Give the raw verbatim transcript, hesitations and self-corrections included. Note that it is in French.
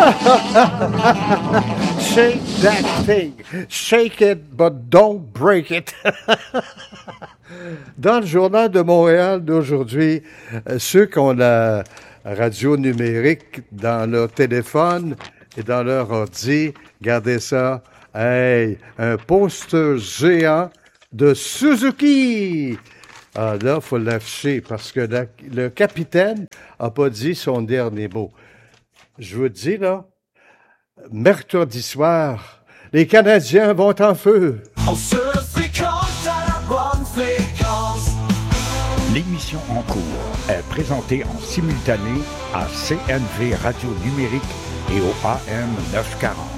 Shake that thing. Shake it, but don't break it. Dans le Journal de Montréal d'aujourd'hui, ceux qui ont la radio numérique dans leur téléphone et dans leur ordi, regardez ça. Hey, un poster géant de Suzuki. Ah là, il faut l'afficher parce que la, le capitaine a pas dit son dernier mot. Je vous dis, là, mercredi soir, les Canadiens vont en feu. L'émission en cours est présentée en simultané à C N V Radio Numérique et au A M neuf cent quarante.